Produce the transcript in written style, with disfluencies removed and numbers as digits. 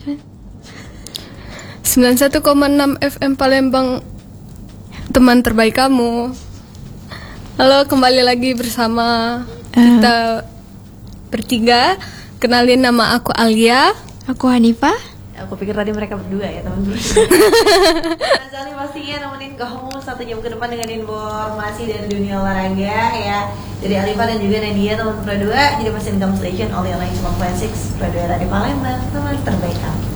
91,6 FM Palembang, teman terbaik kamu. Halo, kembali lagi bersama kita bertiga. Kenalin, nama aku Alia. Aku Hanifah. Aku pikir tadi mereka berdua ya teman-teman. Nah, pastinya nemenin kamu 1 jam ke depan dengan informasi dari dunia olahraga ya. Dari Alifa dan juga Nadia, teman Pro 2. Jadi masih Income Station, All Online 1.6 Pro 2 Radio Palembang, teman terbaik kamu.